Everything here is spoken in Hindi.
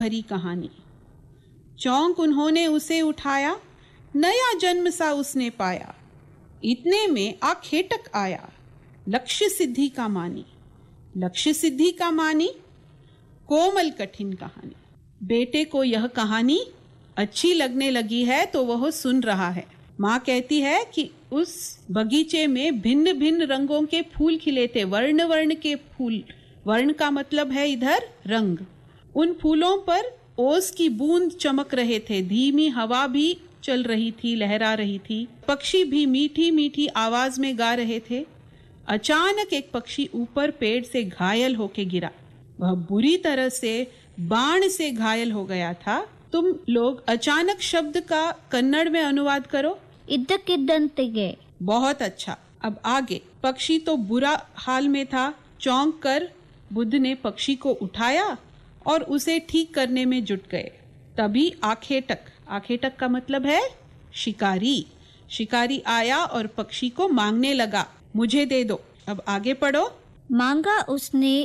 भरी कहानी। चौंक उन्होंने उसे उठाया, नया जन्म सा उसने पाया। इतने में आखेटक आया, लक्ष्य सिद्धि का मानी। लक्ष्य सिद्धि का मानी, कोमल कठिन कहानी। बेटे को यह कहानी अच्छी लगने लगी है तो वह सुन रहा है। माँ कहती है कि उस बगीचे में भिन्न भिन्न रंगों के फूल खिले थे, वर्ण वर्ण के फूल। वर्ण का मतलब है इधर रंग। उन फूलों पर ओस की बूंद चमक रहे थे, धीमी हवा भी चल रही थी, लहरा रही थी। पक्षी भी मीठी मीठी आवाज में गा रहे थे। अचानक एक पक्षी ऊपर पेड़ से घायल होके गिरा। वह बुरी तरह से बाण से घायल हो गया था। तुम लोग अचानक शब्द का कन्नड़ में अनुवाद करो। इद्दक्किद्दंतिगे। बहुत अच्छा। अब आगे। पक्षी तो बुरा हाल में था। चौंक कर बुद्ध ने पक्षी को उठाया और उसे ठीक करने में जुट गए। तभी आखेटक, आखेटक का मतलब है शिकारी। शिकारी आया और पक्षी को मांगने लगा, मुझे दे दो। अब आगे पढ़ो। मांगा उसने